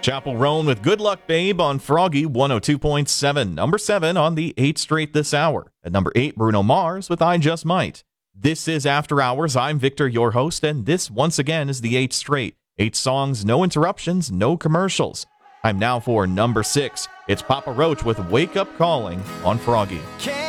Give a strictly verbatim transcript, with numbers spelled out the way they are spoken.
Chapel Roan with Good Luck Babe on Froggy one oh two point seven. Number seven on the eight straight this hour. At number eight, Bruno Mars with I Just Might. This is After Hours. I'm Victor, your host, and this once again is the eight straight. Eight songs, no interruptions, no commercials. Time now for number six. It's Papa Roach with Wake Up Calling on Froggy. Can